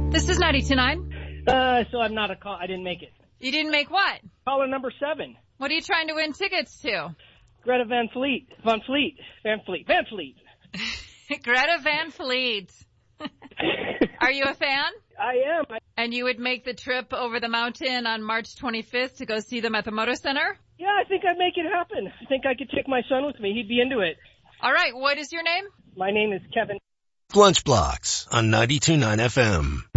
This is 92.9. So I'm not a call. I didn't make it. You didn't make what? Caller number 7. What are you trying to win tickets to? Greta Van Fleet. Van Fleet. Greta Van Fleet. Are you a fan? I am. And you would make the trip over the mountain on March 25th to go see them at the Motor Center? Yeah, I think I'd make it happen. I think I could take my son with me. He'd be into it. All right. What is your name? My name is Kevin. Lunch Blocks on 92.9 FM.